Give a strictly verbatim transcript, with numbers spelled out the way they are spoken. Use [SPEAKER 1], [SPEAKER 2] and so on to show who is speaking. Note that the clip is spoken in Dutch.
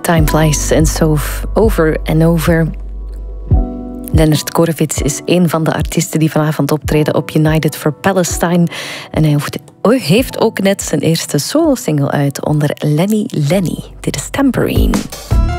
[SPEAKER 1] Time flies and so over and over. Leonard Korovits is een van de artiesten die vanavond optreden op United for Palestine. En hij heeft ook net zijn eerste solo-single uit onder Lenny Lenny. Dit is Tambourine.